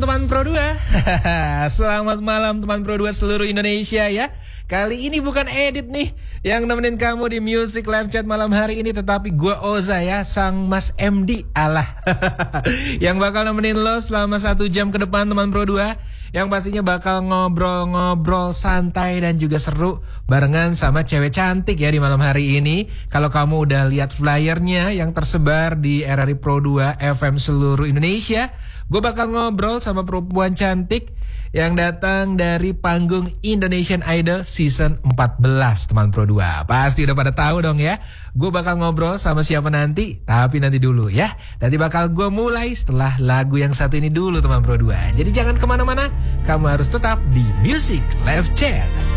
teman Pro 2. Selamat malam teman Pro 2 seluruh Indonesia ya. Kali ini bukan Edit nih yang nemenin kamu di Music Live Chat malam hari ini, tetapi gue Oza ya, sang Mas MD alah. Yang bakal nemenin lo selama 1 jam ke depan teman Pro 2, yang pastinya bakal ngobrol-ngobrol santai dan juga seru barengan sama cewek cantik ya di malam hari ini. Kalau kamu udah lihat flyernya yang tersebar di RRI Pro 2 FM seluruh Indonesia, gue bakal ngobrol sama perempuan cantik yang datang dari panggung Indonesian Idol Season 14 teman Pro 2. Pasti udah pada tahu dong ya, gue bakal ngobrol sama siapa nanti. Tapi nanti dulu ya, nanti bakal gue mulai setelah lagu yang satu ini dulu teman Pro 2. Jadi jangan kemana-mana, kamu harus tetap di Music Live Chat.